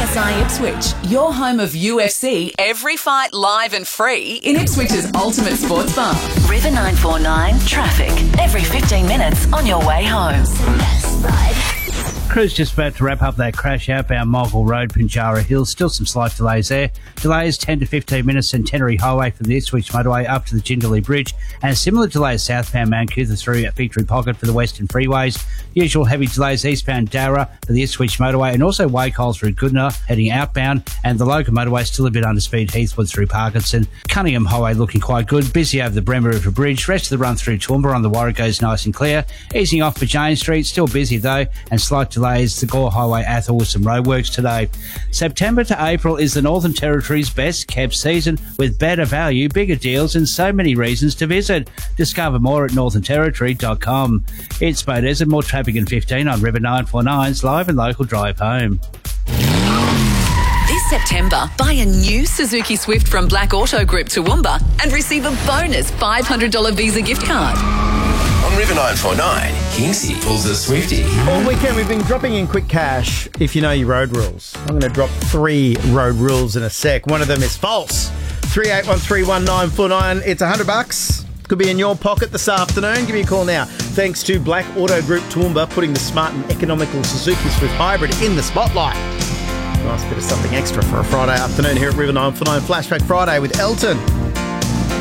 KSI Ipswich, your home of UFC, every fight live and free in Ipswich's ultimate sports bar. River 949 traffic every 15 minutes on your way home. Crew's just about to wrap up that crash outbound Mogul Road, Pinjarra Hills. Still some slight delays there. Delays 10 to 15 minutes Centenary Highway from the Ipswich Motorway up to the Jindalee Bridge, and similar delays southbound Mount Cootha through at Victory Pocket for the Western Freeways. Usual heavy delays eastbound Darra for the Ipswich Motorway, and also Wacol through Goodna heading outbound, and the local motorway still a bit under speed Heathwood through Parkinson. Cunningham Highway looking quite good. Busy over the Bremer River Bridge. Rest of the run through Toowoomba on the Warwick goes nice and clear. Easing off for Jane Street, still busy though, and slight delays the Gore Highway Athol with some roadworks today. September to April is the Northern Territory's best kept season, with better value, bigger deals and so many reasons to visit. Discover more at northernterritory.com. It's Bo Desert, more traffic in 15 on River 949's live and local drive home. This September, buy a new Suzuki Swift from Black Auto Group Toowoomba and receive a bonus $500 Visa gift card. On River 949, Kingsey pulls a Swifty. All weekend we've been dropping in quick cash if you know your road rules. I'm going to drop 3 road rules in a sec. One of them is false. 38131949. It's $100. Could be in your pocket this afternoon. Give me a call now. Thanks to Black Auto Group Toowoomba putting the smart and economical Suzuki Swift Hybrid in the spotlight. Nice bit of something extra for a Friday afternoon here at River 949 Flashback Friday with Elton.